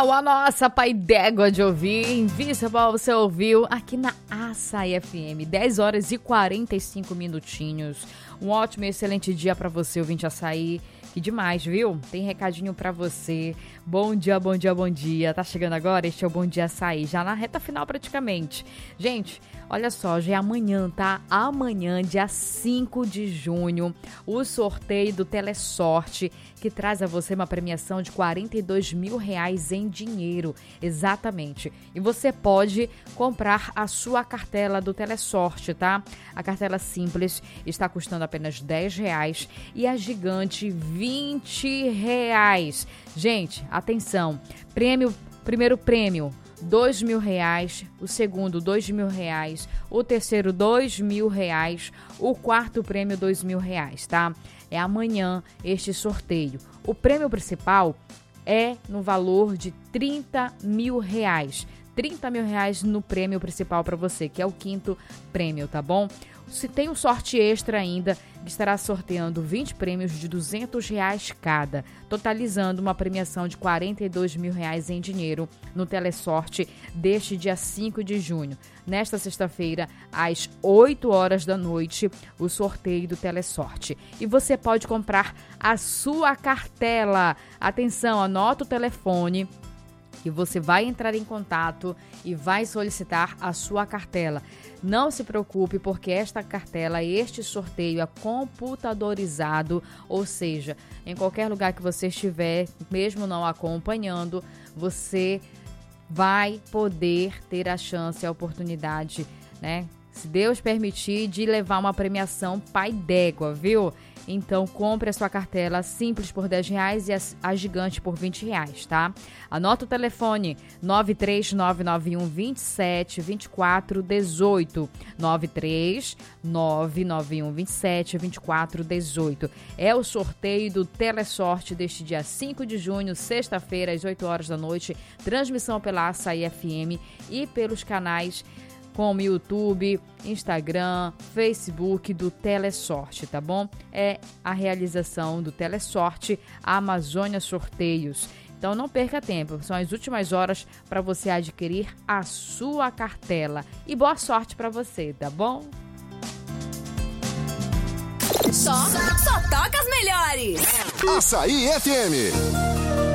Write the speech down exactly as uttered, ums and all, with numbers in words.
Sensacional, a nossa pai d'égua de ouvir. Invisível, você ouviu aqui na Açaí F M. dez horas e quarenta e cinco minutinhos. Um ótimo e excelente dia pra você, ouvinte Açaí. Que demais, viu? Tem recadinho pra você. Bom dia, bom dia, bom dia. Tá chegando agora? Este é o Bom Dia Açaí, já na reta final praticamente. Gente, olha só, já é amanhã, tá? Amanhã, dia cinco de junho, o sorteio do Telesorte, que traz a você uma premiação de quarenta e dois mil reais em dinheiro. Exatamente. E você pode comprar a sua cartela do Telesorte, tá? A cartela simples está custando apenas dez reais e a gigante vinte reais. Gente, atenção. Prêmio, primeiro prêmio, dois mil reais, o segundo, dois mil reais, o terceiro, dois mil reais, o quarto prêmio, dois mil reais, tá? É amanhã este sorteio. O prêmio principal é no valor de trinta mil reais. trinta mil reais no prêmio principal para você, que é o quinto prêmio, tá bom? Se tem um sorte extra ainda, que estará sorteando vinte prêmios de duzentos reais cada, totalizando uma premiação de quarenta e dois mil reais em dinheiro no Telesorte deste dia cinco de junho. Nesta sexta-feira, às oito horas da noite, o sorteio do Telesorte. E você pode comprar a sua cartela. Atenção, anota o telefone e você vai entrar em contato e vai solicitar a sua cartela. Não se preocupe, porque esta cartela, este sorteio é computadorizado, ou seja, em qualquer lugar que você estiver, mesmo não acompanhando, você vai poder ter a chance, a oportunidade, né? Se Deus permitir, de levar uma premiação pai d'égua, viu? Então, compre a sua cartela simples por dez reais e a, a gigante por vinte reais, tá? Anota o telefone nove três nove nove um, dois sete, dois quatro um oito. nove três nove nove um, dois sete, dois quatro um oito. É o sorteio do Telesorte deste dia cinco de junho, sexta-feira, às oito horas da noite. Transmissão pela Açaí F M e pelos canais como YouTube, Instagram, Facebook do Telesorte, tá bom? É a realização do Telesorte Amazônia Sorteios. Então não perca tempo, são as últimas horas para você adquirir a sua cartela. E boa sorte para você, tá bom? Só, só toca as melhores. Açaí F M.